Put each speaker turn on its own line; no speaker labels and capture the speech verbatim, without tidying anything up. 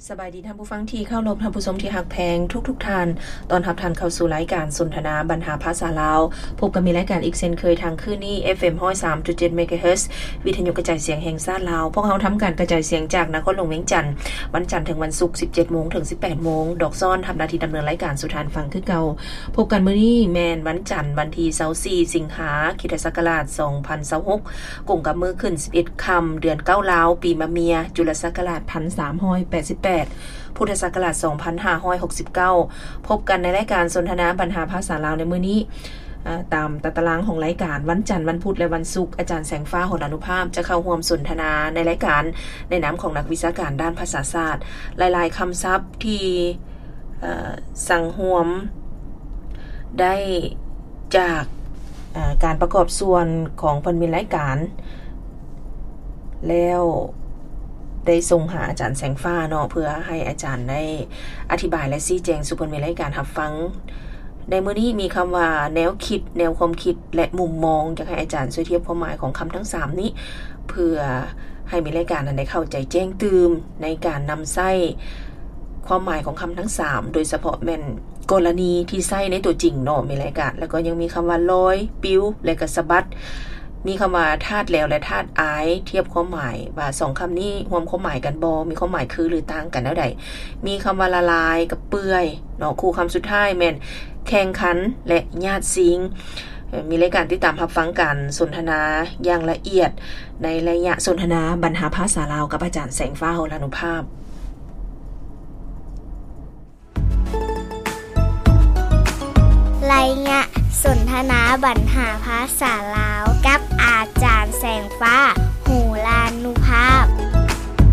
สบายดีท่านผู้ฟังที่เข้ารบท่านผู้ชมที่ฮักแพงทุกๆท่านตอนรับท่านเข้าสู่รายการสนทนาบรรหาภาษาลาวพบกับมีรายการอีกเช่นเคยทางคลื่นนี้ เอฟ เอ็ม หนึ่งศูนย์สามจุดเจ็ด เมกะเฮิรตซ์ วิทยุกระจายเสียงแห่งชาติลาวพวกเราทำการกระจายเสียงจากนครหลวงเวียงจันทน์วันจันทร์ถึงวันศุกร์ สิบเจ็ดโมง ถึง สิบแปดโมงดอกซ้อนทำหน้าที่ดำเนินรายการสู่ทานฟังคือเก่าพบกันมื้อนี้แม่นวันจันทร์วันที่ยี่สิบสี่สิงหาคมคริสตศักราชสองพันยี่สิบหกกงกับมื้อขึ้นสิบเอ็ดค่ำเดือนเก้าลาวปีมะเมียจุลศักราชหนึ่งพันสามร้อยแปดสิบแปดพุทธศักราชสองพันห้าร้อยหกสิบเก้าพบกันในรายการสนทนาบรรหาภาษาลาวในมื้อนี้ตามตารางของรายการวันจันทร์วันพุธและวันศุกร์อาจารย์แสงฟ้าหนอานุภาพจะเข้าร่วมสนทนาในรายการในนามของนักวิชาการด้านภาษาศาสตร์หลายๆคำศัพท์ที่สั่งร่วมได้จากการประกอบส่วนของเพิ่นมีรายการแล้วได้ส่งหาอาจารย์แสงฟ้าเนาะเพื่อให้อาจารย์ได้อธิบายและชี้แจงสู่เพิ่นมีรายการรับฟังในมื้อนี้มีคำว่าแนวคิดแนวความคิดและมุมมองอยากให้อาจารย์ช่วยเทียบความหมายของคำทั้งสามนี้เพื่อให้มีรายการนั้นได้เข้าใจแจ้งตื่มในการนำใช้ความหมายของคำทั้งสามโดยเฉพาะแม่นกรณีที่ใช้ในตัวจริงเนาะมีรายการแล้วก็ยังมีคำว่าลอยปิ้วและก็สะบัดมีคำว่าธาตุแล้วและธาตุอายเทียบความหมายว่าสองคำนี้รวมความหมายกันบ่มีความหมายคือหรือต่างกันแล้วใดมีคำว่าละลายกับเปื่อยเนาะคู่คำสุดท้ายแม่นแข่งขันและญาติซิงมีรายการที่ตามรับฟังกันสนทนาอย่างละเอียดในระยะสนทนาบรรหาภาษาลาวกับอาจารย์แสงฟ้าหนอานุภาพ
ระยะสนทนาบรรหาภาษาลาวกับอาจารย์แสงฟ้าหนอานุภาพ